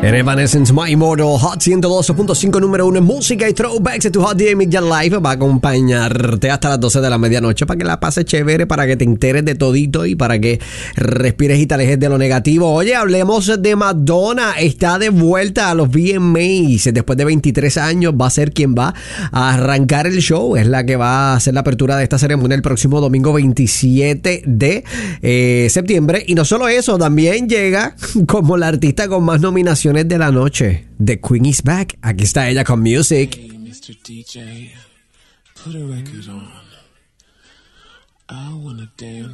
Evanescence, My Immortal, Hot 102.5, número 1 en música y throwbacks de tu Hot DJ Mix Live. Va a acompañarte hasta las 12 de la medianoche para que la pases chévere, para que te enteres de todito y para que respires y te alejes de lo negativo. Oye, hablemos de Madonna. Está de vuelta a los VMAs. Después de 23 años va a ser quien va a arrancar el show. Es la que va a hacer la apertura de esta ceremonia el próximo domingo 27 de septiembre. Y no solo eso, también llega como la artista con más nominaciones de la noche. The Queen is back. Aquí está ella con Music. Hey, Mr. DJ, put a record on. I wanna dance.